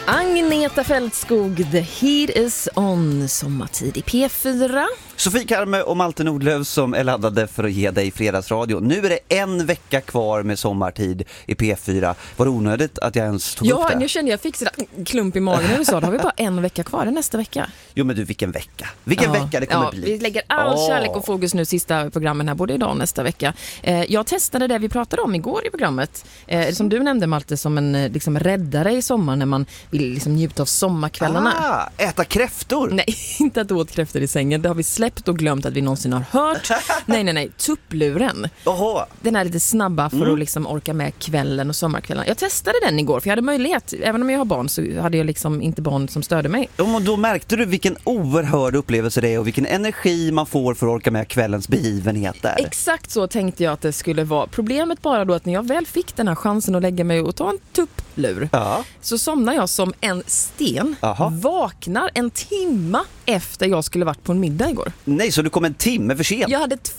Agneta Fältskog, The Heat is on, sommartid i P4. Sofie Karme och Malte Nordlöf som är laddade för att ge dig fredagsradio. Nu är det en vecka kvar med sommartid i P4. Var det onödigt att jag ens tog upp det? Ja, nu kände jag fick sådär klump i magen när du sa det. Har vi bara en vecka kvar, det är nästa vecka. Jo men du, vilken vecka det kommer bli. Vi lägger all kärlek och fokus nu sista programmen här, både idag och nästa vecka. Jag testade det vi pratade om igår i programmet. Som du nämnde, Malte, som en liksom räddare i sommar när man vill liksom njuta av sommarkvällarna. Äta kräftor? Nej, inte att åt kräftor i sängen. Det har vi släppt och glömt att vi någonsin har hört. Nej. Tuppluren. Oho. Den är lite snabba för att liksom orka med kvällen och sommarkvällen. Jag testade den igår för jag hade möjlighet. Även om jag har barn så hade jag liksom inte barn som störde mig. Och då märkte du vilken oerhörd upplevelse det är och vilken energi man får för att orka med kvällens begivenheter. Exakt så tänkte jag att det skulle vara. Problemet bara då att när jag väl fick den här chansen att lägga mig och ta en tupplur så somnar jag som en sten. Vaknar en timma efter jag skulle varit på en middag igår. Nej, så du kom en timme för sent? Jag hade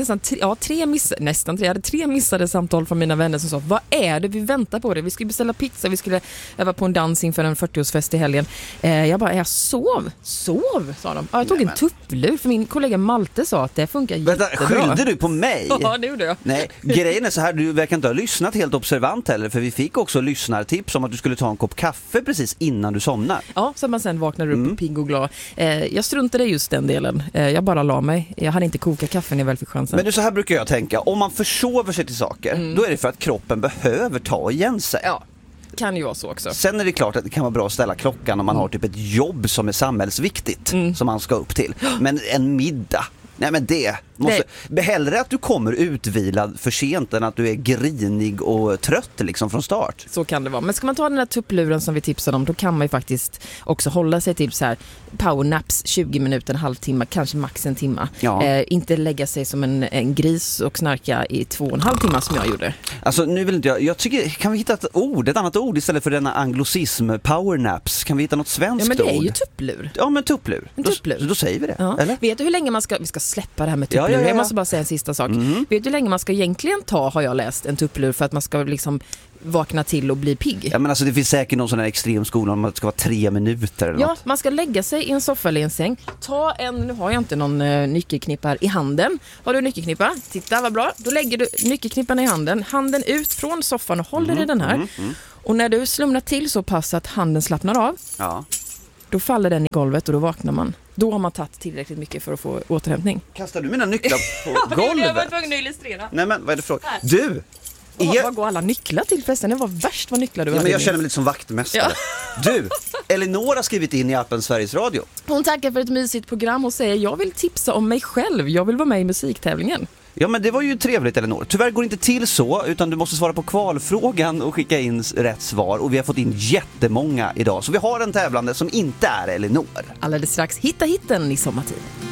tre missade samtal från mina vänner som sa, vad är det vi väntar på det? Vi skulle beställa pizza, vi skulle öva på en dans inför en 40-årsfest i helgen. Jag sov, sa de. Jag tog en tupplur för min kollega Malte sa att det funkar jättebra. Skyllde du på mig? Ja, det gjorde jag. Nej, grejen är så här, du verkar inte ha lyssnat helt observant heller, för vi fick också lyssnartips om att du skulle ta en kopp kaffe precis innan du somnar. Ja, så man sen vaknar upp pigg och glad. Jag struntade just den delen. Jag bara la mig. Jag hade inte kokat kaffe när jag väl fick chansen. Men så här brukar jag tänka. Om man försover sig till saker, då är det för att kroppen behöver ta igen sig. Ja, kan ju vara så också. Sen är det klart att det kan vara bra att ställa klockan om man har typ ett jobb som är samhällsviktigt som man ska upp till. Men en middag, nej men det måste... Hellre att du kommer utvilad för sent än att du är grinig och trött liksom från start. Så kan det vara. Men ska man ta den där tuppluren som vi tipsade om, då kan man ju faktiskt också hålla sig till så här powernaps 20 minuter, en halvtimme, kanske max en timme. Ja. Inte lägga sig som en gris och snarka i 2,5 timmar som jag gjorde. Alltså nu vill inte jag tycker, kan vi hitta ett annat ord istället för denna anglosism powernaps? Kan vi hitta något svenskt ord? Ja, men det är ju tupplur. Ja, men tupplur. Då säger vi det. Ja. Eller? Vet du hur länge vi ska släppa det här med tupplur? Ja. Jag måste bara säga en sista sak. Vet du hur länge man ska egentligen ta, har jag läst, en tupplur för att man ska liksom vakna till och bli pigg? Ja, men alltså det finns säkert någon sån här extrem skola om att det ska vara 3 minuter eller något. Man ska lägga sig i en soffa eller en säng. Nu har jag inte någon nyckelknippa här i handen. Har du nyckelknippa? Titta vad bra. Då lägger du nyckelknippan i handen ut från soffan och håller i den här. Och när du slumnar till så pass att handen slappnar av, då faller den i golvet och då vaknar man. Då har man tagit tillräckligt mycket för att få återhämtning. Kastar du mina nycklar på golvet? Jag var tvungen att illustrera. Nej, men vad är det för... Du! Vad går alla nycklar till förresten? Det var värst vad nycklar du hade. Men jag känner mig lite som vaktmästare. Ja. Du, Elinor har skrivit in i appen Sveriges Radio. Hon tackar för ett mysigt program och säger, jag vill tipsa om mig själv. Jag vill vara med i musiktävlingen. Ja, men det var ju trevligt, Elinor. Tyvärr går det inte till så, utan du måste svara på kvalfrågan och skicka in rätt svar. Och vi har fått in jättemånga idag. Så vi har en tävlande som inte är Elinor. Alldeles strax hitta hitten i sommartid.